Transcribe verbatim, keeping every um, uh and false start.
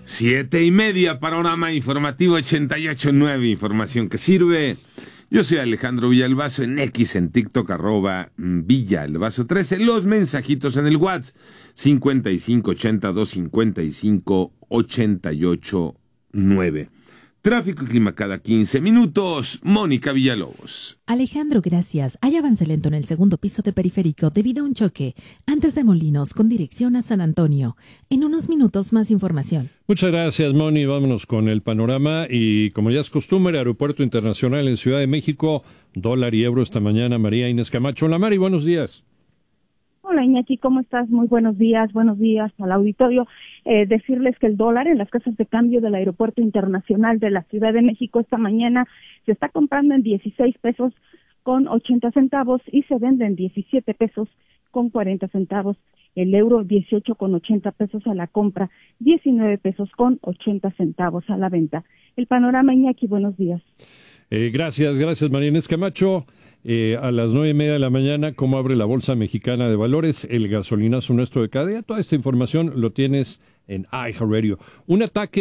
Siete y media, panorama informativo ochenta y ocho punto nueve, información que sirve. Yo soy Alejandro Villalbazo, en X, en TikTok, arroba Villalbazo trece. Los mensajitos en el WhatsApp, cincuenta y cinco ochenta dos cincuenta y cinco ochenta y ocho nueve. Tráfico y clima cada quince minutos. Mónica Villalobos. Alejandro, gracias. Hay avance lento en el segundo piso de Periférico debido a un choque antes de Molinos con dirección a San Antonio. En unos minutos más información. Muchas gracias, Moni. Vámonos con el panorama y, como ya es costumbre, Aeropuerto Internacional en Ciudad de México, dólar y euro esta mañana. María Inés Camacho. Hola, Mari, buenos días. Hola, Iñaki, ¿cómo estás? Muy buenos días, buenos días al auditorio. Eh, decirles que el dólar en las casas de cambio del Aeropuerto Internacional de la Ciudad de México esta mañana se está comprando en dieciséis pesos con ochenta centavos y se vende en diecisiete pesos con cuarenta centavos. El euro dieciocho con ochenta pesos a la compra, diecinueve pesos con ochenta centavos a la venta. El panorama, Iñaki, buenos días. Eh, gracias, gracias, María Inés Camacho. Eh, a las nueve y media de la mañana, ¿cómo abre la Bolsa Mexicana de Valores? El gasolinazo nuestro de cada día. Toda esta información lo tienes en iHeartRadio. Un ataque